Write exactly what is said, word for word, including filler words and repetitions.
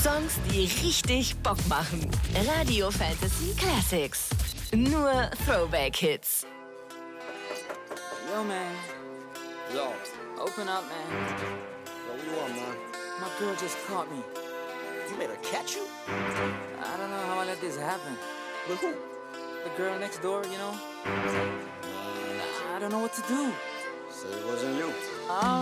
Songs, die richtig Bock machen. Radio Fantasy Classics. Nur Throwback-Hits. Yo, man. Yo. Open up, man. Yo, what you want, man? My girl just caught me. You made her catch you? I don't know how I let this happen. With who? The girl next door, you know? I don't know what to do. Say it wasn't you. Oh.